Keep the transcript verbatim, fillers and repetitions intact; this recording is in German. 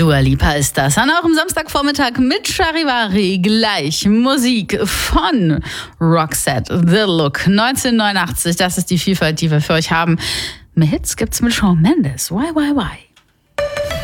Dua Lipa ist das. An eurem Samstagvormittag mit Charivari. Gleich Musik von Roxette, The Look, neunzehnhundertneunundachtzig. Das ist die Vielfalt, die wir für euch haben. Mehr Hits gibt's mit Shawn Mendes. Why, why, why?